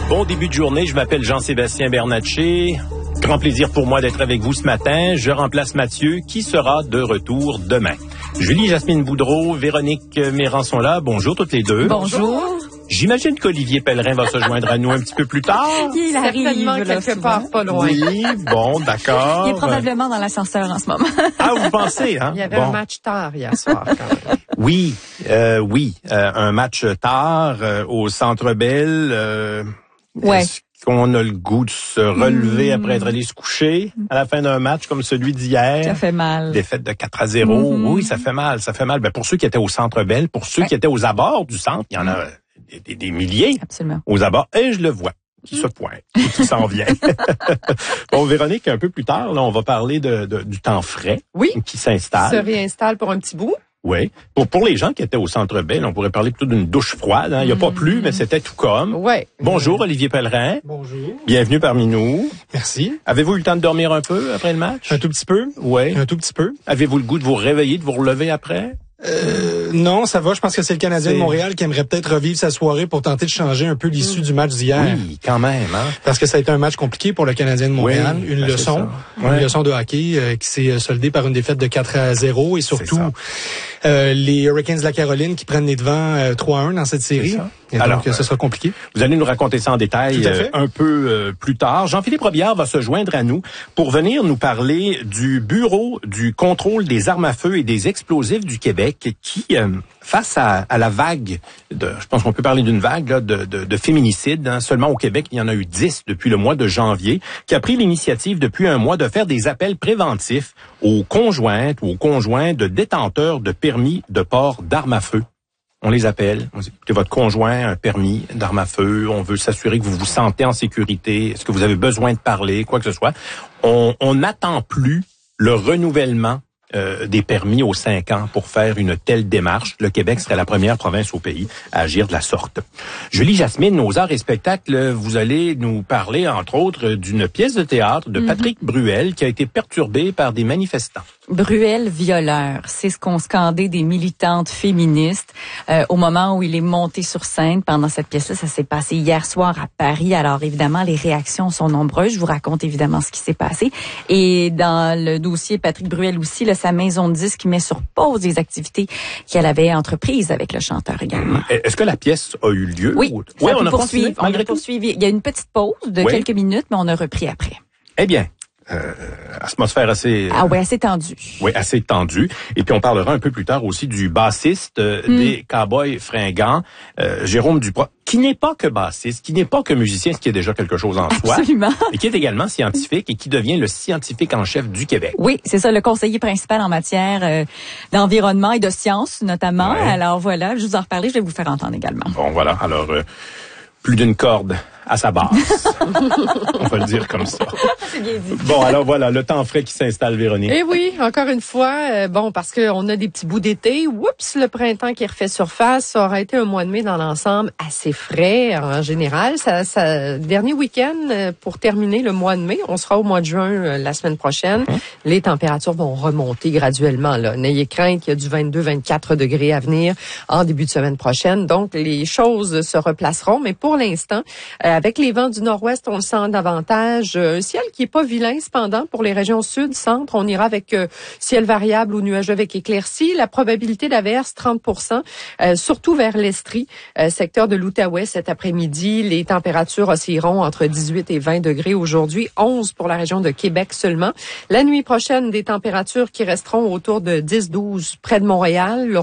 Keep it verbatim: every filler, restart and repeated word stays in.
Bon début de journée, je m'appelle Jean-Sébastien Bernatchez. Grand plaisir pour moi d'être avec vous ce matin. Je remplace Mathieu, qui sera de retour demain. Julie-Jasmine Boudreau, Véronique Méran sont là. Bonjour toutes les deux. Bonjour. J'imagine qu'Olivier Pellerin va se joindre à nous un petit peu plus tard. Il arrive Certainement quelque part pas loin. Oui, bon, d'accord. Il est probablement dans l'ascenseur en ce moment. Ah, vous pensez, hein? Il y avait bon. un match tard hier soir, quand même. Oui, euh, oui, euh, un match tard euh, au Centre Bell. Euh, ouais. Est-ce qu'on a le goût de se relever mmh. après être allé se coucher à la fin d'un match comme celui d'hier? Ça fait mal. Défaite de quatre à zéro. Mmh. Oui, ça fait mal, ça fait mal. Ben, pour ceux qui étaient au Centre Bell, pour ceux ouais. qui étaient aux abords du centre, il y en a des, des, des milliers. Absolument. Aux abords. Et je le vois. Qui se pointe, qui s'en vient. Bon, Véronique, un peu plus tard, là, on va parler de, de du temps frais oui. qui s'installe. Se réinstalle pour un petit bout. Oui. Pour, pour les gens qui étaient au Centre Bell, on pourrait parler plutôt d'une douche froide. Hein. Il n'y a mmh. pas plu, mais c'était tout comme. Ouais. Bonjour, Olivier Pellerin. Bonjour. Bienvenue parmi nous. Merci. Avez-vous eu le temps de dormir un peu après le match? Un tout petit peu. Oui. Un tout petit peu. Avez-vous le goût de vous réveiller, de vous relever après? Euh, non, ça va. Je pense que c'est le Canadien de Montréal qui aimerait peut-être revivre sa soirée pour tenter de changer un peu l'issue mmh. du match d'hier. Oui, quand même. Hein? Parce que ça a été un match compliqué pour le Canadien de Montréal. Oui, une ben leçon. Ouais. Une leçon de hockey euh, qui s'est soldée par une défaite de quatre à zéro. Et surtout, euh, les Hurricanes de la Caroline qui prennent les devants euh, trois à un dans cette série. Et Alors, donc, euh, ce sera compliqué. Vous allez nous raconter ça en détail euh, un peu euh, plus tard. Jean-Philippe Robillard va se joindre à nous pour venir nous parler du Bureau du contrôle des armes à feu et des explosifs du Québec qui, euh, face à, à la vague, de, je pense qu'on peut parler d'une vague là, de, de, de féminicides, hein, seulement au Québec, il y en a eu dix depuis le mois de janvier, qui a pris l'initiative depuis un mois de faire des appels préventifs aux conjointes ou aux conjoints de détenteurs de permis de port d'armes à feu. On les appelle, on dit, écoutez, votre conjoint a un permis d'arme à feu, on veut s'assurer que vous vous sentez en sécurité, est-ce que vous avez besoin de parler, quoi que ce soit. On n'attend plus le renouvellement euh, des permis aux cinq ans pour faire une telle démarche. Le Québec serait la première province au pays à agir de la sorte. Julie-Jasmine, aux arts et spectacles, vous allez nous parler, entre autres, d'une pièce de théâtre de Patrick mm-hmm. Bruel qui a été perturbée par des manifestants. Bruel violeur, c'est ce qu'ont scandé des militantes féministes euh, au moment où il est monté sur scène pendant cette pièce-là. Ça s'est passé hier soir à Paris. Alors évidemment, les réactions sont nombreuses. Je vous raconte évidemment ce qui s'est passé. Et dans le dossier Patrick Bruel aussi, là, sa maison de disques met sur pause des activités qu'elle avait entreprises avec le chanteur également. Est-ce que la pièce a eu lieu? Oui, ou... ça oui a on a poursuivi. On a poursuivi. Il y a une petite pause de oui. quelques minutes, mais on a repris après. Eh bien. Euh, atmosphère assez... Ah oui, assez tendue. Oui, assez tendue. Et puis, on parlera un peu plus tard aussi du bassiste euh, mm. des Cowboys fringants, euh, Jérôme Duprat, qui n'est pas que bassiste, qui n'est pas que musicien, ce qui est déjà quelque chose en soi. Absolument. Et qui est également scientifique et qui devient le scientifique en chef du Québec. Oui, c'est ça, le conseiller principal en matière euh, d'environnement et de sciences, notamment. Ouais. Alors voilà, je vous en reparler, je vais vous faire entendre également. Bon, voilà. Alors, euh, plus d'une corde à sa basse. On va le dire comme ça. C'est bien dit. Bon, alors voilà, le temps frais qui s'installe, Véronique. Eh oui, encore une fois, euh, bon, parce qu'on a des petits bouts d'été, oups, le printemps qui refait surface, ça aura été un mois de mai dans l'ensemble assez frais en général. Ça, ça, dernier week-end, euh, pour terminer le mois de mai, on sera au mois de juin euh, la semaine prochaine. Mmh. Les températures vont remonter graduellement, là. N'ayez crainte qu'il y a du vingt-deux à vingt-quatre degrés à venir en début de semaine prochaine. Donc, les choses se replaceront, mais pour l'instant, euh, avec les vents du nord-ouest, on le sent davantage. Un ciel qui est pas vilain, cependant, pour les régions sud, centre. On ira avec euh, ciel variable ou nuageux avec éclaircies. La probabilité d'averse, trente pour cent, euh, surtout vers l'Estrie, euh, secteur de l'Outaouais cet après-midi. Les températures oscilleront entre dix-huit et vingt degrés aujourd'hui, onze pour la région de Québec seulement. La nuit prochaine, des températures qui resteront autour de dix à douze près de Montréal.